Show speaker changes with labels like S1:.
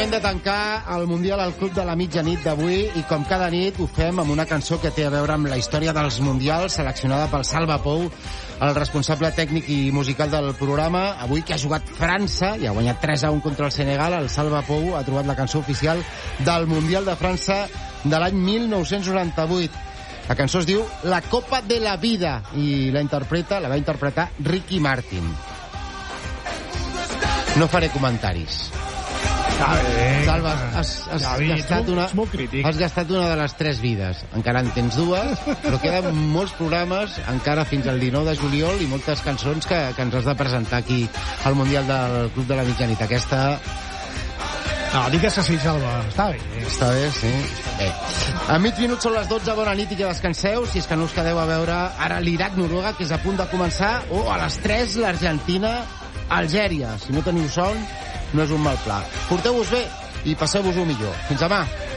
S1: moment de tancar el Mundial al Club de la Mitjanit d'avui i com cada nit ho fem amb una cançó que té a veure amb la història dels Mundials seleccionada pel Salva Pou, el responsable tècnic i musical del programa. Avui que ha jugat França i ha guanyat 3-1 contra el Senegal, el Salva Pou ha trobat la cançó oficial del Mundial de França de l'any 1998. La cançó es diu La Copa de la Vida i la va interpretar Ricky Martin. No faré comentaris. Salva, has gastat una de les 3 vides. Encara en tens 2, però queden molts programes encara fins al 19 de juliol i moltes cançons que ens has de presentar aquí al Mundial del Club de la Mitjanit. Aquesta...
S2: No, digues que sí, Salva. Està bé.
S1: Està bé, sí. Bé. A mig minut són les 12, bona nit i que descanseu. Si és que no us quedeu a veure ara l'Iraq-Noruega, que és a punt de començar, o a les 3 l'Argentina-Algèria. Si no teniu son, no és un mal pla. Porteu-vos bé i passeu-vos-ho millor. Fins demà.